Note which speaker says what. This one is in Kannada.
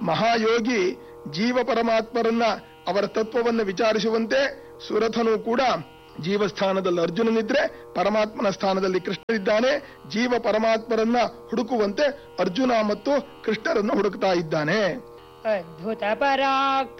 Speaker 1: ಮಹಾಯೋಗಿ ಜೀವ ಪರಮಾತ್ಮರನ್ನ ಅವರ ತತ್ವವನ್ನು ವಿಚಾರಿಸುವಂತೆ ಸುರಥನು ಕೂಡ ಜೀವಸ್ಥಾನದಲ್ಲಿ ಅರ್ಜುನನಿದ್ರೆ ಪರಮಾತ್ಮನ ಸ್ಥಾನದಲ್ಲಿ ಕೃಷ್ಣನಿದ್ದಾನೆ. ಜೀವ ಪರಮಾತ್ಮರನ್ನ ಹುಡುಕುವಂತೆ ಅರ್ಜುನ ಮತ್ತು ಕೃಷ್ಣರನ್ನ ಹುಡುಕ್ತಾ ಇದ್ದಾನೆ.
Speaker 2: ಅದ್ಭುತ ಪರಾಕ್ರಮ